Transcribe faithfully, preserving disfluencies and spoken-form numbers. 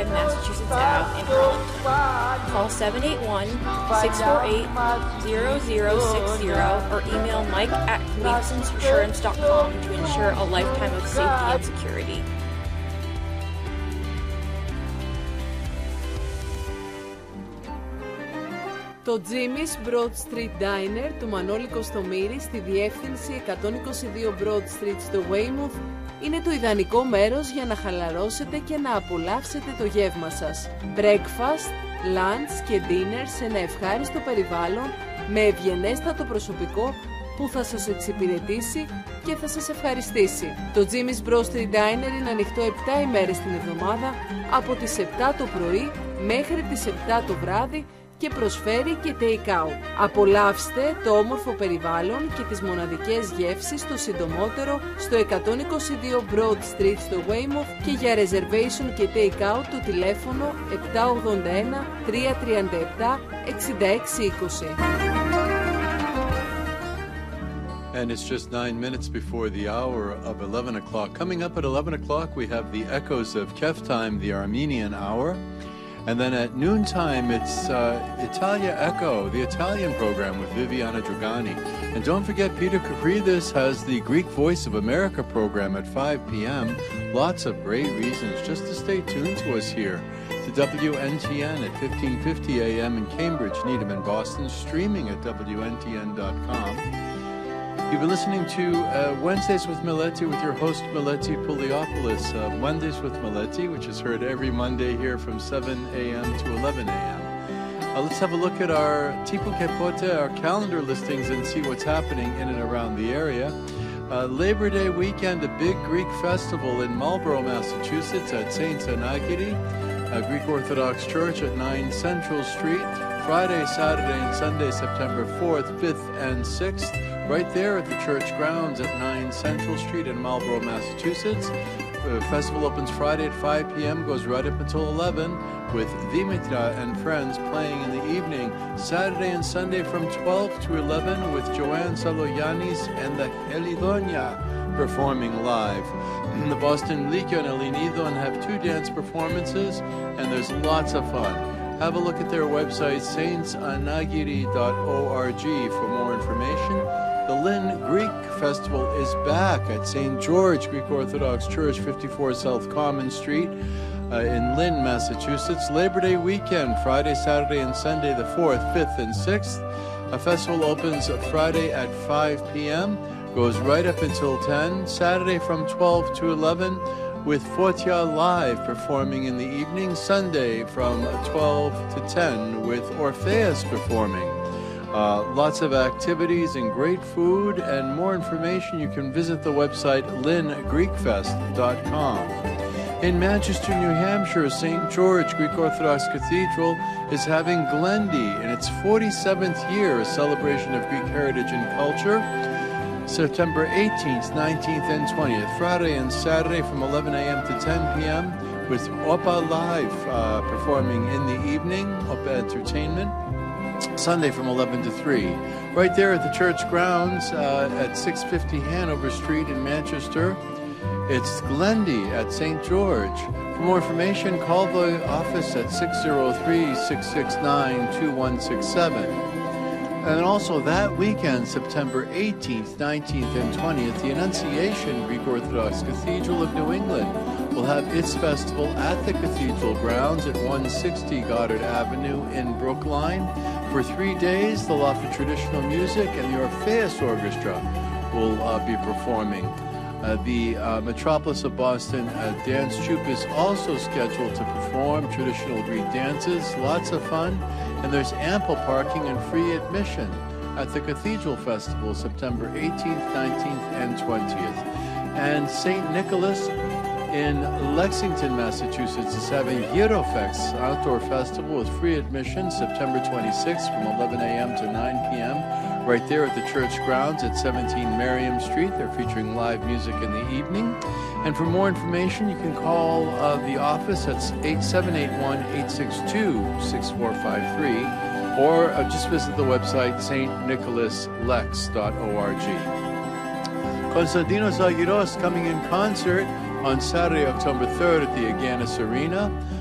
five Massachusetts Avenue in Arlington. Call seven eight one, six four eight, zero zero six zero or email mike at cleveland's insurance dot com to ensure a lifetime of safety and security. Το Jimmy's Broad Street Diner του Μανώλη Κωστομήρη στη διεύθυνση εκατόν είκοσι δύο Broad Street στο Weymouth είναι το ιδανικό μέρος για να χαλαρώσετε και να απολαύσετε το γεύμα σας. Breakfast, lunch και dinner σε ένα ευχάριστο περιβάλλον με ευγενέστατο προσωπικό που θα σας εξυπηρετήσει και θα σας ευχαριστήσει. Το Jimmy's Broad Street Diner είναι ανοιχτό επτά ημέρες την εβδομάδα από τις επτά το πρωί μέχρι τις επτά το βράδυ και προσφέρει και take-out. Απολαύστε το όμορφο περιβάλλον και τις μοναδικές γεύσεις το συντομότερο στο εκατόν είκοσι δύο Broad Street στο Weymouth και για reservation και take-out το τηλέφωνο επτά ογδόντα ένα, τρία τριάντα επτά, εξήντα έξι είκοσι. And it's just nine minutes before the hour of eleven o'clock. Coming up at eleven o'clock, we have the Echoes of Keftime, the Armenian hour. And then at noontime, it's uh, Italia Echo, the Italian program with Viviana Dragani. And don't forget, Peter Kapridis has the Greek Voice of America program at five p.m. Lots of great reasons just to stay tuned to us here. To W N T N at fifteen fifty a.m. in Cambridge, Needham, and Boston, streaming at W N T N dot com. You've been listening to uh, Wednesdays with Meletti with your host, Meletti Pouliopoulos. Uh, Wednesdays with Meletti, which is heard every Monday here from seven a.m. to eleven a.m. Uh, let's have a look at our Tipu Kepote, our calendar listings, and see what's happening in and around the area. Uh, Labor Day weekend, a big Greek festival in Marlborough, Massachusetts at Saint Anagiri, a Greek Orthodox Church at nine Central Street. Friday, Saturday, and Sunday, September fourth, fifth, and sixth. Right there at the church grounds at nine Central Street in Marlborough, Massachusetts. The festival opens Friday at five p.m., goes right up until eleven, with Dimitra and friends playing in the evening. Saturday and Sunday from twelve to eleven, with Joanne Saloyanis and the Helidonia performing live. The Boston Likyo and Elinidon have two dance performances, and there's lots of fun. Have a look at their website, saints anagiri dot org, for more information. The Lynn Greek Festival is back at Saint George Greek Orthodox Church, fifty-four South Common Street uh, in Lynn, Massachusetts. Labor Day weekend, Friday, Saturday, and Sunday, the fourth, fifth, and sixth. A festival opens Friday at five p.m., goes right up until ten. Saturday from twelve to eleven, with Fortia Live performing in the evening. Sunday from twelve to ten, with Orpheus performing. Uh, lots of activities and great food, and more information you can visit the website lynn greek fest dot com. In Manchester, New Hampshire, Saint George Greek Orthodox Cathedral is having Glendy in its forty-seventh year, a celebration of Greek heritage and culture. September eighteenth, nineteenth, and twentieth, Friday and Saturday from eleven a.m. to ten p.m. with Opa Live uh, performing in the evening, Opa Entertainment. Sunday from eleven to three. Right there at the church grounds uh, at six fifty Hanover Street in Manchester, it's Glendy at Saint George. For more information, call the office at six oh three, six six nine, two one six seven. And also that weekend, September eighteenth, nineteenth, and twentieth, the Annunciation Greek Orthodox Cathedral of New England will have its festival at the cathedral grounds at one sixty Goddard Avenue in Brookline. For three days, the Loft of Traditional Music and the Orpheus Orchestra will uh, be performing. Uh, the uh, Metropolis of Boston uh, Dance Troupe is also scheduled to perform traditional Greek dances. Lots of fun, and there's ample parking and free admission at the Cathedral Festival, September eighteenth, nineteenth, and twentieth. And Saint Nicholas in Lexington, Massachusetts is having Hierofex Outdoor Festival with free admission, September twenty-sixth from eleven a.m. to nine p.m. right there at the church grounds at seventeen Merriam Street. They're featuring live music in the evening. And for more information, you can call uh, the office at seven eight one, eight six two, six four five three or uh, just visit the website saint nicholas lex dot org. Konstantinos Agiros coming in concert on Saturday, October third at the Aganis Arena.